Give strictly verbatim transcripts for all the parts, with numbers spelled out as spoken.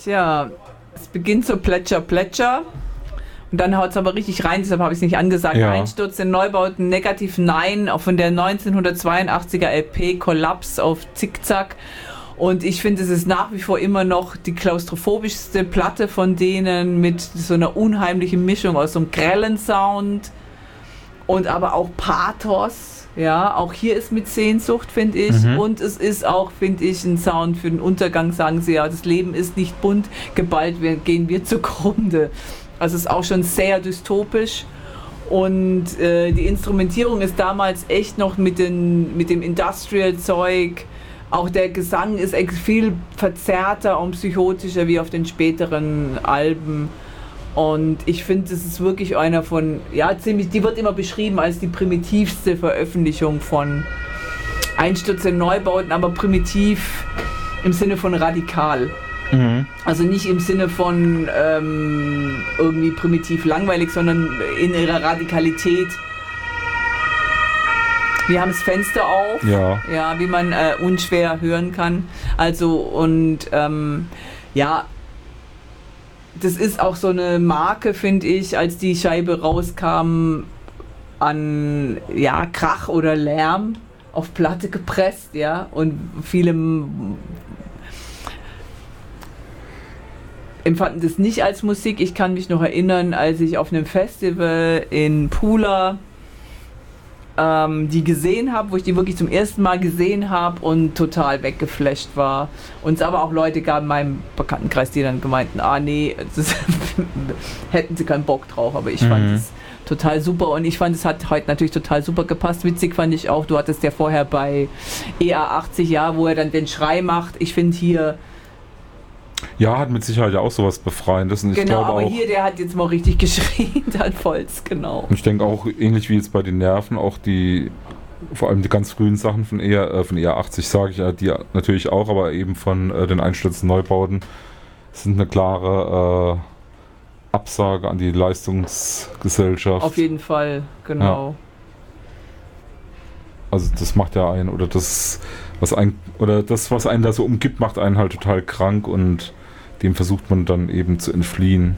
Tja, es beginnt so Plätscher, Plätscher. Und dann haut es aber richtig rein, deshalb habe ich es nicht angesagt. Ja. Einsturz in Neubauten, Negative Nein, auch von der neunzehnhundertzweiundachtziger L P, Kollaps auf Zickzack. Und ich finde, es ist nach wie vor immer noch die klaustrophobischste Platte von denen mit so einer unheimlichen Mischung aus so einem grellen Sound und aber auch Pathos. Ja, auch hier ist mit Sehnsucht, finde ich. Mhm. Und es ist auch, finde ich, ein Sound für den Untergang, sagen sie ja. Das Leben ist nicht bunt, geballt wir, gehen wir zugrunde. Also es ist auch schon sehr dystopisch. Und äh, die Instrumentierung ist damals echt noch mit, den, mit dem Industrial-Zeug. Auch der Gesang ist viel verzerrter und psychotischer wie auf den späteren Alben. Und ich finde, das ist wirklich einer von, ja, ziemlich, die wird immer beschrieben als die primitivste Veröffentlichung von Einsturz in Neubauten, aber primitiv im Sinne von radikal. Mhm. Also nicht im Sinne von ähm, irgendwie primitiv langweilig, sondern in ihrer Radikalität. Wir haben das Fenster auf, Ja. ja, wie man äh, unschwer hören kann. Also und ähm, ja, das ist auch so eine Marke, finde ich, als die Scheibe rauskam, an ja, Krach oder Lärm auf Platte gepresst, ja, und viele empfanden das nicht als Musik. Ich kann mich noch erinnern, als ich auf einem Festival in Pula ähm, die gesehen habe, wo ich die wirklich zum ersten Mal gesehen habe und total weggeflasht war. Und es aber auch Leute gab in meinem Bekanntenkreis, die dann gemeinten, ah nee, das hätten sie keinen Bock drauf, aber ich mhm. fand es total super und ich fand, es hat heute natürlich total super gepasst. Witzig fand ich auch, du hattest ja vorher bei E A achtzig, ja, wo er dann den Schrei macht. Ich finde hier Ja, hat mit Sicherheit ja auch sowas Befreiendes. Und ich genau, glaube aber auch, hier, der hat jetzt mal richtig geschrien, dann voll's, genau. ich denke auch, ähnlich wie jetzt bei den Nerven, auch die, vor allem die ganz frühen Sachen von E A, äh, von E A achtzig, sage ich ja, die natürlich auch, aber eben von äh, den Einstürzen Neubauten, sind eine klare äh, Absage an die Leistungsgesellschaft. Auf jeden Fall, genau. Ja. Also das macht ja einen, oder das, was ein, oder das, was einen da so umgibt, macht einen halt total krank und dem versucht man dann eben zu entfliehen.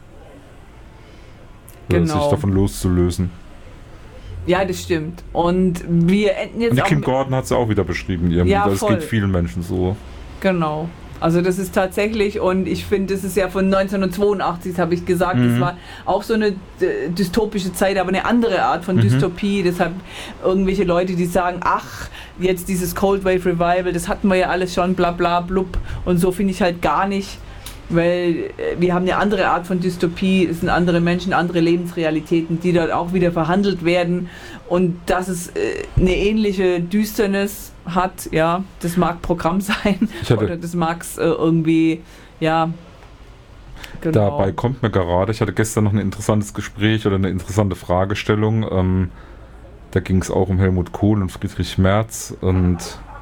Oder Genau. sich davon loszulösen. Ja, das stimmt. Und wir enden jetzt Und die auch Kim mit- Gordon hat es ja auch wieder beschrieben. Irgendwie. Ja, Das voll. geht vielen Menschen so. Genau. Also das ist tatsächlich, und ich finde, das ist ja von neunzehnhundertzweiundachtzig, das habe ich gesagt, Mhm. das war auch so eine äh, dystopische Zeit, aber eine andere Art von Mhm. Dystopie. Deshalb irgendwelche Leute, die sagen, ach, jetzt dieses Cold Wave Revival, das hatten wir ja alles schon, bla bla blub. Und so finde ich halt gar nicht, weil äh, wir haben eine andere Art von Dystopie, es sind andere Menschen, andere Lebensrealitäten, die dort auch wieder verhandelt werden. Und dass es äh, eine ähnliche Düsternis hat, ja, das mag Programm sein Ich hatte- oder das mag es äh, irgendwie, ja, genau. Dabei kommt mir gerade, ich hatte gestern noch ein interessantes Gespräch oder eine interessante Fragestellung. Ähm, da ging es auch um Helmut Kohl und Friedrich Merz und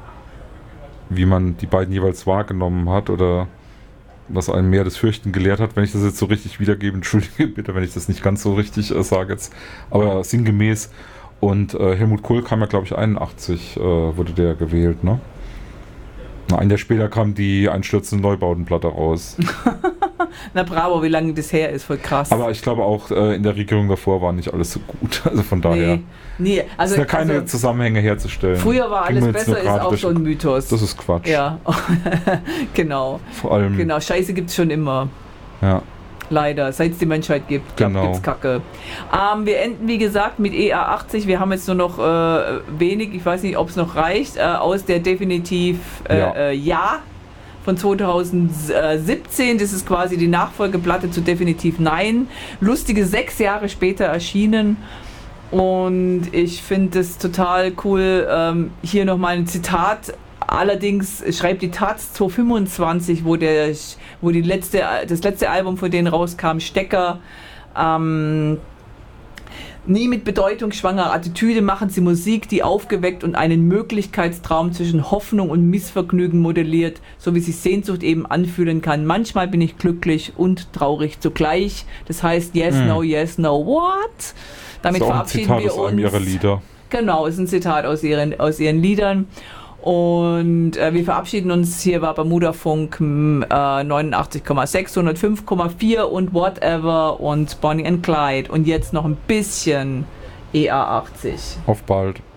wie man die beiden jeweils wahrgenommen hat oder was einem mehr das Fürchten gelehrt hat, wenn ich das jetzt so richtig wiedergebe. Entschuldige bitte, wenn ich das nicht ganz so richtig äh, sage jetzt, aber sinngemäß. Und äh, Helmut Kohl kam ja, glaube ich, einundachtzig äh, wurde der gewählt, ne? Na, ein Jahr später kam die einstürzende Neubautenplatte raus. Na bravo, wie lange das her ist, voll krass. Aber ich glaube auch, äh, in der Regierung davor war nicht alles so gut. Also von daher nee, nee, also, sind ja keine also Zusammenhänge herzustellen. früher war Kriegen alles wir jetzt besser, nur ist gerade auch durch- so ein Mythos. Das ist Quatsch. Ja, genau. Vor allem, Genau, Scheiße gibt's schon immer. ja. Leider, seit es die Menschheit gibt, Genau. gibt's Kacke. Ähm, wir enden, wie gesagt, mit E A achtzig. Wir haben jetzt nur noch äh, wenig, ich weiß nicht, ob es noch reicht, äh, aus der definitiv äh, Ja. äh, Ja von zweitausendsiebzehn. Das ist quasi die Nachfolgeplatte zu Definitiv Nein. Lustige sechs Jahre später erschienen. Und ich finde es total cool. Ähm, hier nochmal ein Zitat. Allerdings schreibt die Taz zweitausendfünfundzwanzig, wo, der, wo die letzte, das letzte Album von denen rauskam, Stecker. Ähm, nie mit bedeutungsschwangerer Attitüde machen sie Musik, die aufgeweckt und einen Möglichkeitstraum zwischen Hoffnung und Missvergnügen modelliert, so wie sich Sehnsucht eben anfühlen kann. Manchmal bin ich glücklich und traurig zugleich. Das heißt, yes, Hm. no, yes, no, what? Damit ist auch ein verabschieden Zitat wir aus einem uns. ihrer Lieder. Genau, ist ein Zitat aus ihren, aus ihren Liedern. Und äh, wir verabschieden uns. Hier war Bermuda-Funk äh, neunundachtzig Komma sechs, hundertfünf Komma vier und Whatever und Bonnie and Clyde. Und jetzt noch ein bisschen E A achtzig. Auf bald.